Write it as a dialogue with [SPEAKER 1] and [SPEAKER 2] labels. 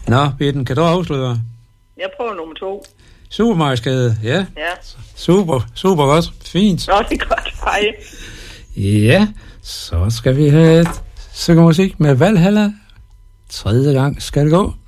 [SPEAKER 1] Nå, Bitten, kan du afsløre?
[SPEAKER 2] Jeg prøver nummer 2.
[SPEAKER 1] Supermarkedsgade, ja.
[SPEAKER 2] Ja.
[SPEAKER 1] Super godt. Fint.
[SPEAKER 2] Nå, det er godt. Hej.
[SPEAKER 1] Ja, så skal vi have et stykke musik med Valhalla. 3. gang skal det gå.